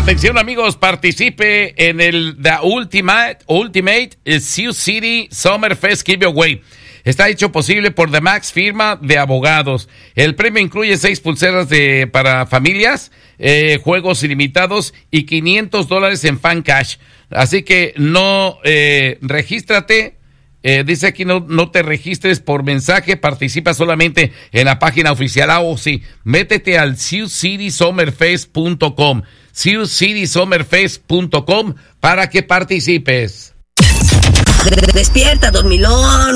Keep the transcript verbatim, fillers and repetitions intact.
Atención amigos, participe en el The Ultimate, Ultimate Sioux City Summer Fest Giveaway. Está hecho posible por The Max, firma de abogados. El premio incluye seis pulseras de, para familias, eh, juegos ilimitados y quinientos dólares en fan cash. Así que no, eh, regístrate. Eh, dice aquí no, no te registres por mensaje, participa solamente en la página oficial. Ah, o oh, sí, métete al sioux city summer fest punto com, sioux city summer fest punto com para que participes. Despierta, dormilón.